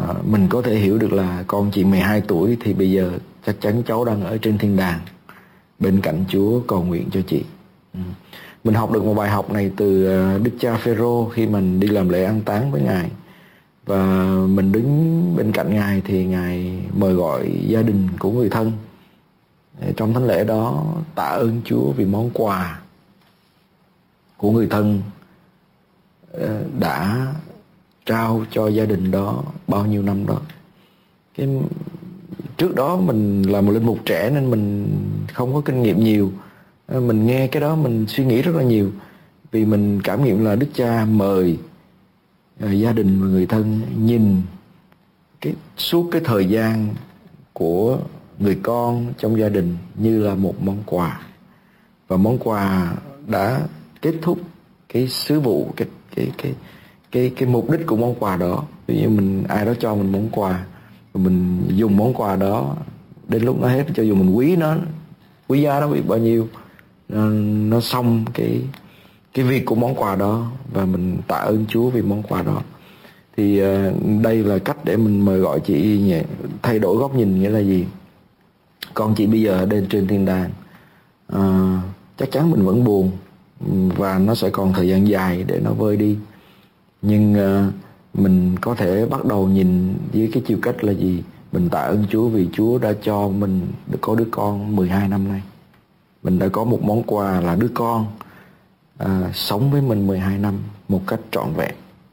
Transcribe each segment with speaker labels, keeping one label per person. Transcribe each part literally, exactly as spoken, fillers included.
Speaker 1: mình có thể hiểu được là con chị mười hai tuổi thì bây giờ chắc chắn cháu đang ở trên thiên đàng bên cạnh Chúa cầu nguyện cho chị. Mình học được một bài học này từ Đức cha Phêrô khi mình đi làm lễ an táng với Ngài. Và mình đứng bên cạnh Ngài thì Ngài mời gọi gia đình của người thân. Trong thánh lễ đó tạ ơn Chúa vì món quà của người thân đã trao cho gia đình đó bao nhiêu năm đó. Cái trước đó mình là một linh mục trẻ nên mình không có kinh nghiệm nhiều. Mình nghe cái đó mình suy nghĩ rất là nhiều, vì mình cảm nghiệm là Đức Cha mời gia đình và người thân nhìn cái suốt cái thời gian của người con trong gia đình như là một món quà, và món quà đã kết thúc cái sứ vụ, cái cái cái cái cái mục đích của món quà đó. Ví dụ mình ai đó cho mình món quà, mình dùng món quà đó đến lúc nó hết, cho dù mình quý nó, quý giá nó bị bao nhiêu, nó, nó xong cái cái việc của món quà đó, và mình tạ ơn Chúa vì món quà đó. Thì uh, đây là cách để mình mời gọi chị nhẹ, thay đổi góc nhìn. Nghĩa là gì? Con chị bây giờ lên trên thiên đàng, uh, chắc chắn mình vẫn buồn và nó sẽ còn thời gian dài để nó vơi đi, nhưng uh, mình có thể bắt đầu nhìn với cái chiều cách là gì? Mình tạ ơn Chúa vì Chúa đã cho mình được có đứa con mười hai năm nay. Mình đã có một món quà là đứa con à, sống với mình mười hai năm một cách trọn vẹn.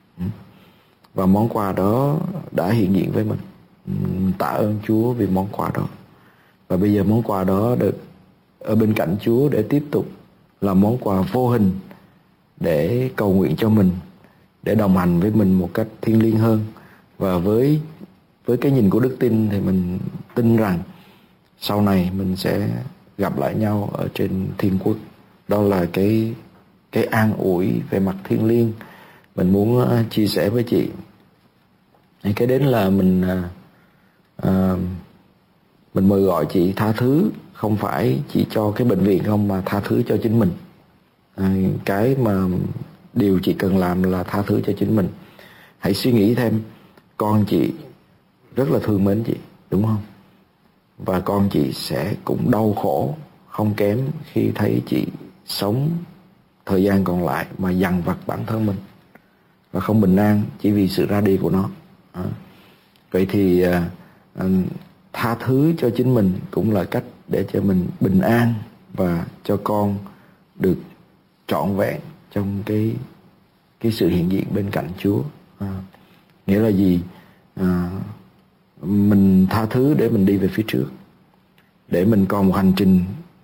Speaker 1: Và món quà đó đã hiện diện với mình. Mình tạ ơn Chúa vì món quà đó. Và bây giờ món quà đó được ở bên cạnh Chúa để tiếp tục là món quà vô hình để cầu nguyện cho mình, để đồng hành với mình một cách thiêng liêng hơn. Và với với cái nhìn của đức tin thì mình tin rằng sau này mình sẽ gặp lại nhau ở trên thiên quốc. Đó là cái cái an ủi về mặt thiêng liêng mình muốn uh, chia sẻ với chị. Cái đến là mình uh, uh, mình mời gọi chị tha thứ, không phải chỉ cho cái bệnh viện không, mà tha thứ cho chính mình. uh, Cái mà điều chị cần làm là tha thứ cho chính mình. Hãy suy nghĩ thêm, con chị rất là thương mến chị, đúng không? Và con chị sẽ cũng đau khổ không kém khi thấy chị sống thời gian còn lại mà dằn vặt bản thân mình và không bình an chỉ vì sự ra đi của nó. à. Vậy thì à, à, tha thứ cho chính mình cũng là cách để cho mình bình an và cho con được trọn vẹn trong cái cái sự hiện diện bên cạnh Chúa. à. Nghĩa là gì? à, Mình tha thứ để mình đi về phía trước, để mình còn một hành trình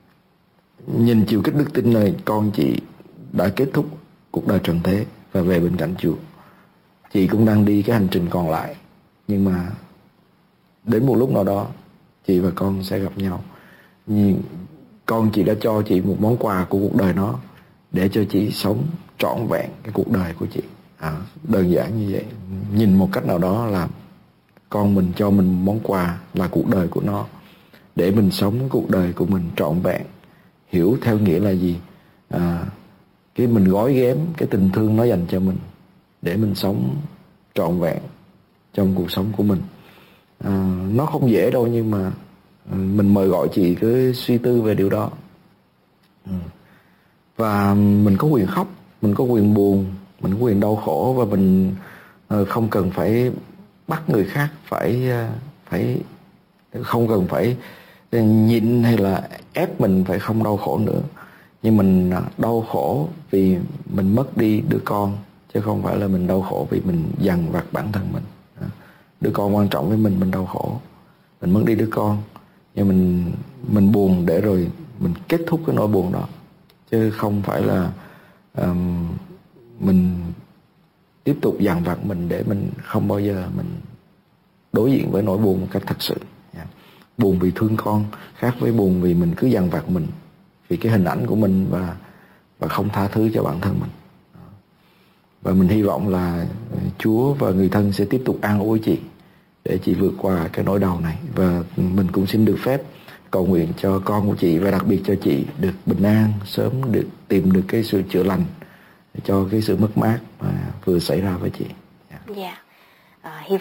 Speaker 1: nhìn chiều kích đức tin này. Con chị đã kết thúc cuộc đời trần thế và về bên cạnh Chúa. Chị cũng đang đi cái hành trình còn lại, nhưng mà đến một lúc nào đó chị và con sẽ gặp nhau. Nhưng con chị đã cho chị một món quà của cuộc đời nó để cho chị sống trọn vẹn cái cuộc đời của chị. à, Đơn giản như vậy. Nhìn một cách nào đó là con mình cho mình món quà là cuộc đời của nó, để mình sống cuộc đời của mình trọn vẹn. Hiểu theo nghĩa là gì? À, cái mình gói ghém cái tình thương nó dành cho mình để mình sống trọn vẹn trong cuộc sống của mình. à, Nó không dễ đâu, nhưng mà mình mời gọi chị cứ suy tư về điều đó. ừ. Và mình có quyền khóc, mình có quyền buồn, mình có quyền đau khổ, và mình không cần phải bắt người khác phải phải không cần phải nhịn hay là ép mình phải không đau khổ nữa. Nhưng mình đau khổ vì mình mất đi đứa con, chứ không phải là mình đau khổ vì mình dằn vặt bản thân mình. Đứa con quan trọng với mình, mình đau khổ mình mất đi đứa con, nhưng mình mình buồn để rồi mình kết thúc cái nỗi buồn đó, chứ không phải là um, mình tiếp tục dằn vặt mình để mình không bao giờ mình đối diện với nỗi buồn một cách thật sự. yeah. Buồn vì thương con khác với buồn vì mình cứ dằn vặt mình vì cái hình ảnh của mình và và không tha thứ cho bản thân mình. Và mình hy vọng là Chúa và người thân sẽ tiếp tục an ủi chị để chị vượt qua cái nỗi đau này. Và mình cũng xin được phép cầu nguyện cho con của chị, và đặc biệt cho chị được bình an, sớm được tìm được cái sự chữa lành cho cái sự mất mát mà vừa xảy ra với chị.
Speaker 2: Dạ. Yeah.